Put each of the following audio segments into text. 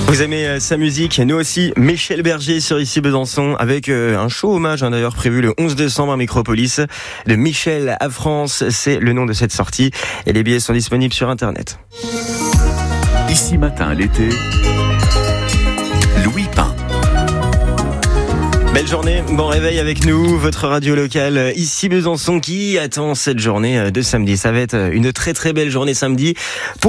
Vous aimez sa musique, nous aussi. Michel Berger sur Ici Besançon avec un show hommage d'ailleurs prévu le 11 décembre à Micropolis. De Michel à France, c'est le nom de cette sortie et les billets sont disponibles sur internet. Ici matin l'été, Louis Pain. Belle journée, bon réveil avec nous, votre radio locale Ici Besançon qui attend cette journée de samedi. Ça va être une très très belle journée samedi. Pourquoi ?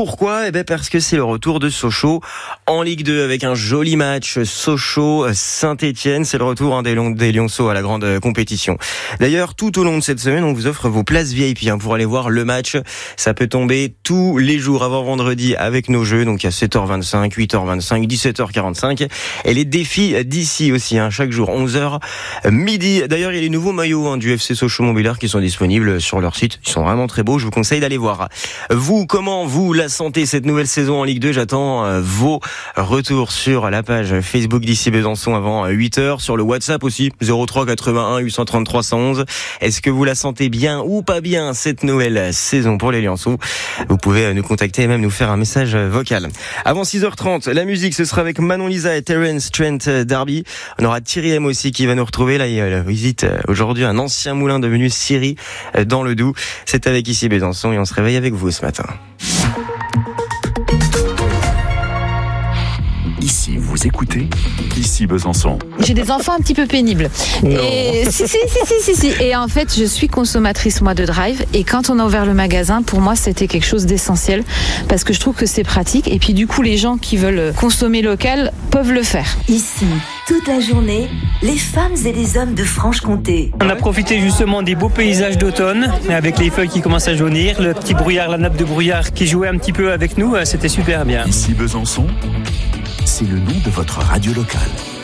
Parce que c'est le retour de Sochaux en Ligue 2 avec un joli match Sochaux-Saint-Étienne. C'est le retour des Lionceaux à la grande compétition. D'ailleurs, tout au long de cette semaine, on vous offre vos places VIP pour aller voir le match. Ça peut tomber tous les jours avant vendredi avec nos jeux. Donc à 7h25, 8h25, 17h45. Et les défis d'ici aussi, chaque jour 11h. Midi. D'ailleurs, il y a les nouveaux maillots du FC Sochaux-Montbéliard qui sont disponibles sur leur site. Ils sont vraiment très beaux. Je vous conseille d'aller voir. Vous, comment vous la sentez cette nouvelle saison en Ligue 2 ? J'attends vos retours sur la page Facebook d'Ici Besançon avant 8h. Sur le WhatsApp aussi, 03 81 833 111. Est-ce que vous la sentez bien ou pas bien cette nouvelle saison pour les Lionceaux ? Vous pouvez nous contacter et même nous faire un message vocal. Avant 6h30, la musique, ce sera avec Manon Lisa et Terence Trent D'Arby. On aura Thierry M aussi qui va nous retrouver. Là, il visite aujourd'hui un ancien moulin devenu scierie dans le Doubs. C'est avec Ici Besançon et on se réveille avec vous ce matin. Ici, vous écoutez Ici Besançon. J'ai des enfants un petit peu pénibles. Non. Et si. Et en fait, je suis consommatrice moi de drive. Et quand on a ouvert le magasin, pour moi, c'était quelque chose d'essentiel parce que je trouve que c'est pratique. Et puis du coup, les gens qui veulent consommer local peuvent le faire. Ici, toute la journée, les femmes et les hommes de Franche-Comté. On a profité justement des beaux paysages d'automne, avec les feuilles qui commencent à jaunir, le petit brouillard, la nappe de brouillard qui jouait un petit peu avec nous, c'était super bien. Ici Besançon, c'est le nom de votre radio locale.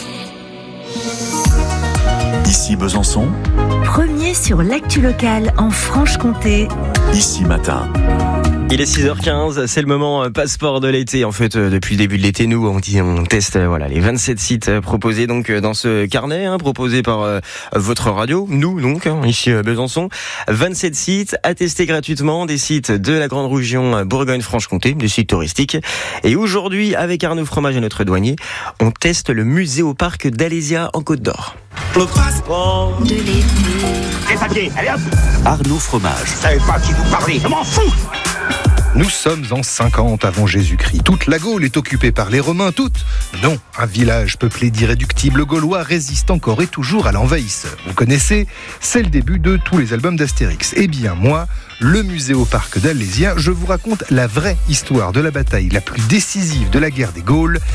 Ici Besançon, Premier sur l'actu locale en Franche-Comté. Ici matin. Il est 6h15, c'est le moment passeport de l'été. En fait, depuis le début de l'été, nous, on teste les 27 sites proposés donc dans ce carnet, proposé par votre radio. Nous, donc, ici Besançon. 27 sites à tester gratuitement, des sites de la grande région Bourgogne-Franche-Comté, des sites touristiques. Et aujourd'hui, avec Arnaud Fromage et notre douanier, on teste le musée au parc d'Alésia en Côte-d'Or. Le passeport De l'été. Les papiers, allez hop. Arnaud Fromage. Je savais pas qui vous parlez, je m'en fous. Nous sommes en 50 avant Jésus-Christ. Toute la Gaule est occupée par les Romains, toute. Non, un village peuplé d'irréductibles Gaulois résiste encore et toujours à l'envahisseur. Vous connaissez, c'est le début de tous les albums d'Astérix. Eh bien moi, le musée au parc d'Alésia, je vous raconte la vraie histoire de la bataille la plus décisive de la guerre des Gaules,